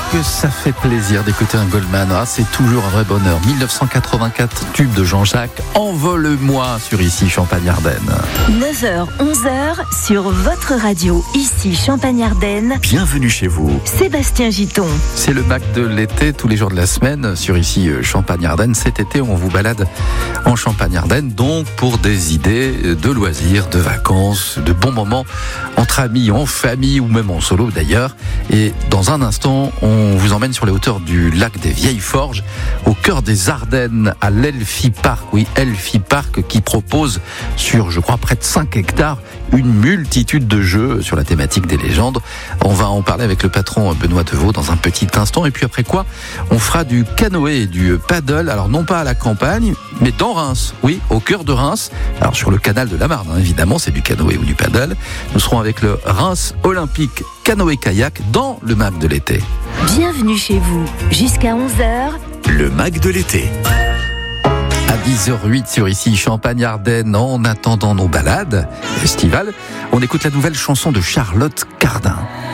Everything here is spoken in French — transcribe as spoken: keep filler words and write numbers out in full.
que ça fait plaisir d'écouter un Goldman. Ah, c'est toujours un vrai bonheur. dix-neuf cent quatre-vingt-quatre, tube de Jean-Jacques. Envole-moi sur ici Champagne-Ardenne. neuf heures, onze heures sur votre radio, ici Champagne-Ardenne. Bienvenue chez vous. Sébastien Giton. C'est le Mac de l'été, tous les jours de la semaine, sur ici Champagne-Ardenne. Cet été, on vous balade en Champagne-Ardenne, donc pour des idées de loisirs, de vacances, de bons moments entre amis, en famille ou même en solo d'ailleurs. Et dans un instant, on vous emmène sur les hauteurs du lac des Vieilles Forges, au cœur des Ardennes, à l'Elfi Park. Oui, Elfi Park qui propose sur, je crois, près de cinq hectares, une multitude de jeux sur la thématique des légendes. On va en parler avec le patron Benoît Deveau dans un petit instant. Et puis après quoi, on fera du canoë et du paddle. Alors non pas à la campagne, mais dans Reims. Oui, au cœur de Reims. Alors sur le canal de la Marne, hein, évidemment, c'est du canoë ou du paddle. Nous serons avec le Reims Olympique canoë-kayak dans le Mac de l'été. Bienvenue chez vous. Jusqu'à onze heures. Le Mac de l'été. À dix heures huit sur ici Champagne-Ardenne, en attendant nos balades estivales, on écoute la nouvelle chanson de Charlotte Cardin.